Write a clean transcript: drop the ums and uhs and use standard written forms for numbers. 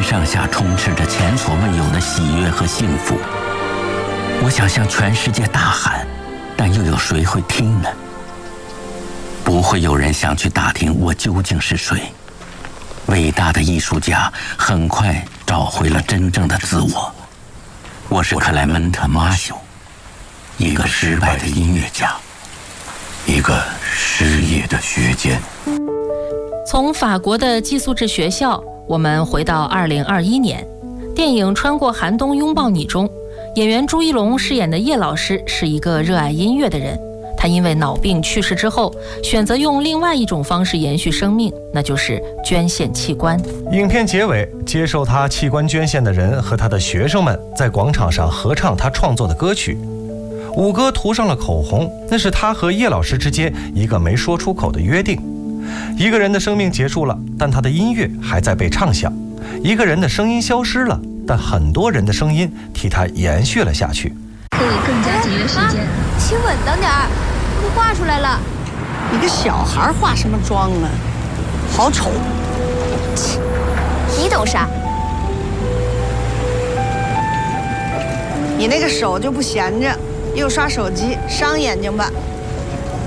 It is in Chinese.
上下充斥着前所未有的喜悦和幸福。我想向全世界大喊，但又有谁会听呢？不会有人想去打听我究竟是谁。伟大的艺术家很快找回了真正的自我。我是克莱门特·马修，一个失败的音乐家，一个失业的学监。 从法国的寄宿制学校，我们回到2021年，电影《穿过寒冬拥抱你》中，演员朱一龙饰演的叶老师是一个热爱音乐的人。他因为脑病去世之后，选择用另外一种方式延续生命，那就是捐献器官。 影片结尾，接受他器官捐献的人和他的学生们在广场上合唱他创作的歌曲。五哥涂上了口红，那是他和叶老师之间一个没说出口的约定。一个人的生命结束了，但他的音乐还在被唱响；一个人的声音消失了，但很多人的声音替他延续了下去。 可以更加节约时间。 请稳当点儿，都画出来了。 你个小孩化什么妆啊？好丑！ 你懂啥？ 你那个手就不闲着，又刷手机，伤眼睛吧？